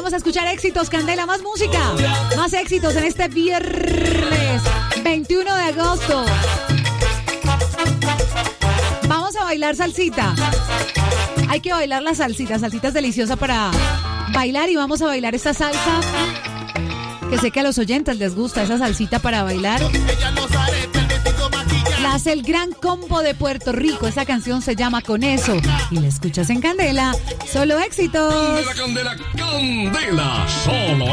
vamos a escuchar éxitos, Candela, más música, más éxitos en este viernes 21 de agosto. Vamos a bailar salsita. Hay que bailar la salsita es deliciosa para bailar y vamos a bailar esta salsa que sé que a los oyentes les gusta, esa salsita para bailar. La hace el Gran Combo de Puerto Rico. Esa canción se llama Con Eso y la escuchas en Candela. Solo éxitos. Candela, Candela, Candela, solo